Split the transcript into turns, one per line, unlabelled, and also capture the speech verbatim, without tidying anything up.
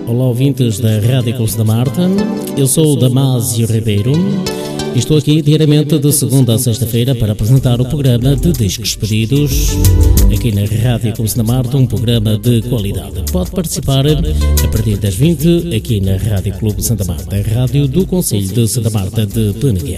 olá ouvintes da Rádio Clube da Marta. Eu sou o Damásio Ribeiro e estou aqui diariamente de segunda a sexta-feira para apresentar o programa de discos pedidos aqui na Rádio Clube da Marta, um programa de qualidade. Pode participar a partir das vinte aqui na Rádio Clube Santa Marta, a rádio do Concelho de Santa Marta de Peneguer.